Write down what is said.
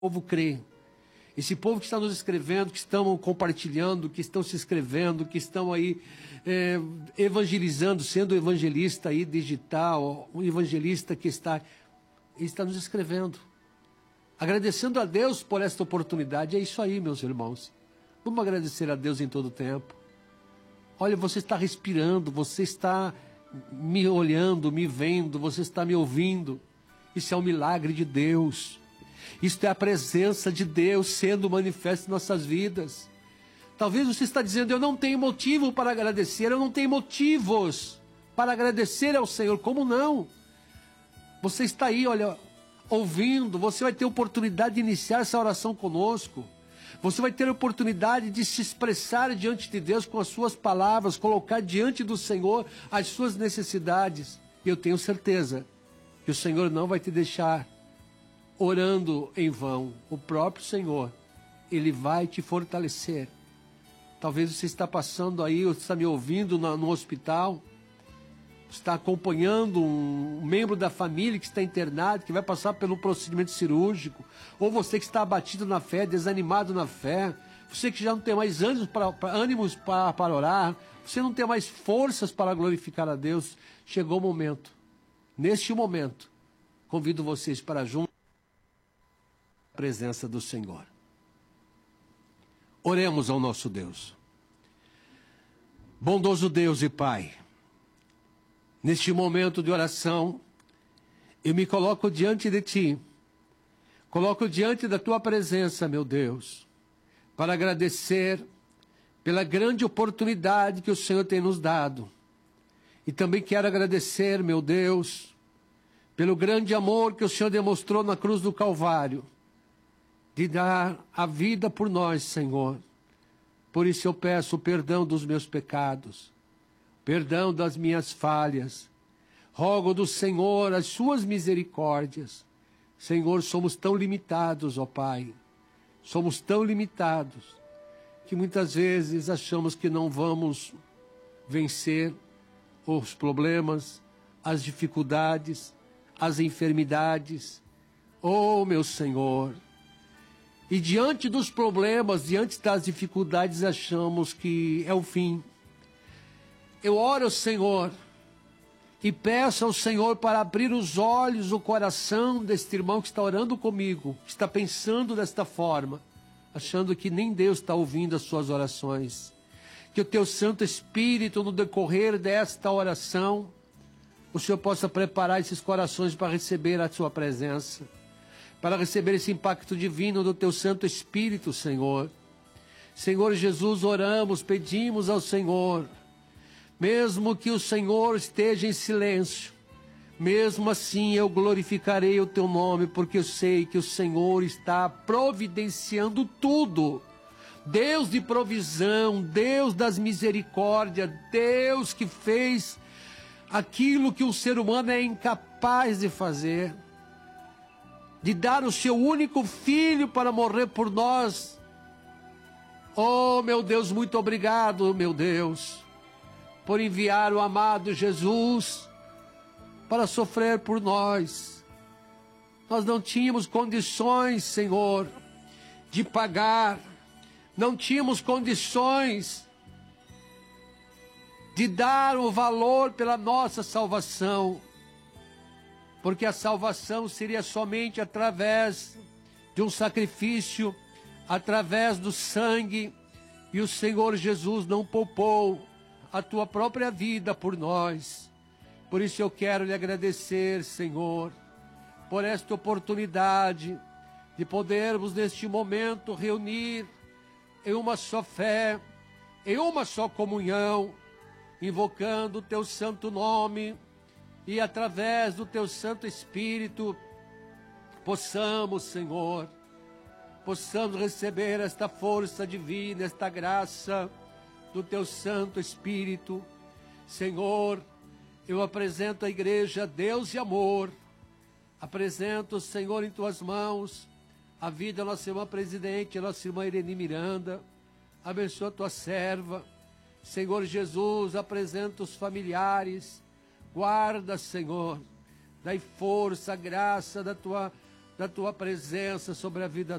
povo crê. Esse povo que está nos escrevendo, que estão compartilhando, que estão se inscrevendo, que estão aí evangelizando, sendo evangelista aí digital, um evangelista que está nos escrevendo. Agradecendo a Deus por esta oportunidade. É isso aí, meus irmãos. Vamos agradecer a Deus em todo o tempo. Olha, você está respirando, você está me olhando, me vendo, você está me ouvindo. Isso é um milagre de Deus. Isto é a presença de Deus sendo manifesta em nossas vidas. Talvez você está dizendo, eu não tenho motivo para agradecer, eu não tenho motivos para agradecer ao Senhor. Como não? Você está aí, olha, ouvindo, você vai ter oportunidade de iniciar essa oração conosco. Você vai ter a oportunidade de se expressar diante de Deus com as suas palavras, colocar diante do Senhor as suas necessidades. E eu tenho certeza que o Senhor não vai te deixar orando em vão. O próprio Senhor, Ele vai te fortalecer. Talvez você está passando aí, ou está me ouvindo no hospital, está acompanhando um membro da família que está internado, que vai passar pelo procedimento cirúrgico, ou você que está abatido na fé, desanimado na fé, você que já não tem mais ânimos para orar, você não tem mais forças para glorificar a Deus, chegou o momento. Neste momento, convido vocês para juntos a presença do Senhor. Oremos ao nosso Deus. Bondoso Deus e Pai, neste momento de oração, eu me coloco diante de Ti, coloco diante da Tua presença, meu Deus, para agradecer pela grande oportunidade que o Senhor tem nos dado. E também quero agradecer, meu Deus, pelo grande amor que o Senhor demonstrou na cruz do Calvário, de dar a vida por nós, Senhor. Por isso eu peço o perdão dos meus pecados, perdão das minhas falhas. Rogo do Senhor as suas misericórdias. Senhor, somos tão limitados, ó Pai. Somos tão limitados que muitas vezes achamos que não vamos vencer os problemas, as dificuldades, as enfermidades. Oh, meu Senhor! E diante dos problemas, diante das dificuldades, achamos que é o fim. Eu oro, Senhor, e peço ao Senhor para abrir os olhos, o coração deste irmão que está orando comigo, que está pensando desta forma, achando que nem Deus está ouvindo as suas orações. Que o Teu Santo Espírito, no decorrer desta oração, o Senhor possa preparar esses corações para receber a Sua presença, para receber esse impacto divino do Teu Santo Espírito, Senhor. Senhor Jesus, oramos, pedimos ao Senhor, mesmo que o Senhor esteja em silêncio, mesmo assim eu glorificarei o Teu nome, porque eu sei que o Senhor está providenciando tudo. Deus de provisão, Deus das misericórdias, Deus que fez aquilo que o ser humano é incapaz de fazer, de dar o Seu único Filho para morrer por nós. Oh, meu Deus, muito obrigado, meu Deus, por enviar o amado Jesus para sofrer por nós. Nós não tínhamos condições, Senhor, de pagar, não tínhamos condições de dar o valor pela nossa salvação, porque a salvação seria somente através de um sacrifício, através do sangue, e o Senhor Jesus não poupou a Tua própria vida por nós. Por isso eu quero lhe agradecer, Senhor, por esta oportunidade de podermos neste momento reunir em uma só fé, em uma só comunhão, invocando o Teu santo nome, e através do Teu Santo Espírito, possamos, Senhor, possamos receber esta força divina, esta graça do Teu Santo Espírito. Senhor, eu apresento a igreja Deus e Amor, apresento, Senhor, em Tuas mãos a vida da nossa irmã presidente, a nossa irmã Irene Miranda. Abençoa a Tua serva, Senhor Jesus, apresento os familiares. Guarda, Senhor, dai força, graça da Tua da tua presença sobre a vida